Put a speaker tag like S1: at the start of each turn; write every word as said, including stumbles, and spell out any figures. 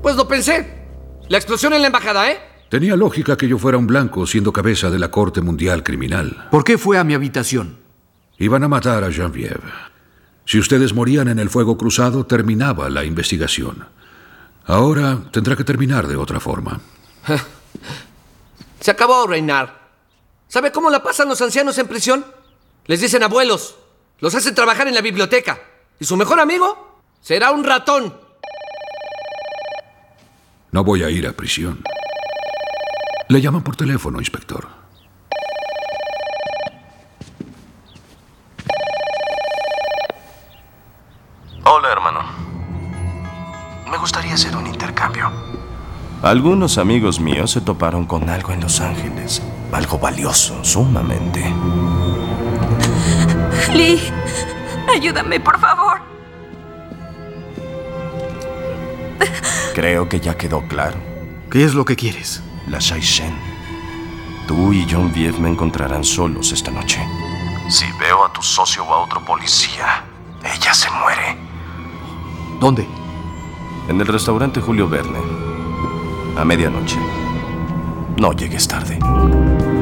S1: Pues lo pensé. La explosión en la embajada, ¿eh?
S2: Tenía lógica que yo fuera un blanco siendo cabeza de la Corte Mundial Criminal.
S3: ¿Por qué fue a mi habitación?
S2: Iban a matar a Geneviève. Si ustedes morían en el fuego cruzado, terminaba la investigación. Ahora tendrá que terminar de otra forma.
S1: Se acabó, Reynard. ¿Sabe cómo la pasan los ancianos en prisión? Les dicen abuelos. Los hacen trabajar en la biblioteca. ¿Y su mejor amigo? Será un ratón.
S2: No voy a ir a prisión. Le llaman por teléfono, inspector.
S4: Hola, hermano. Me gustaría hacer un intercambio. Algunos amigos míos se toparon con algo en Los Ángeles. Algo valioso, sumamente.
S5: Lee, ayúdame, por favor.
S4: Creo que ya quedó claro.
S3: ¿Qué es lo que quieres?
S4: La Shaishen. Tú y Geneviève me encontrarán solos esta noche. Si veo a tu socio o a otro policía, ella se muere.
S3: ¿Dónde?
S4: En el restaurante Julio Verne. A medianoche. No llegues tarde.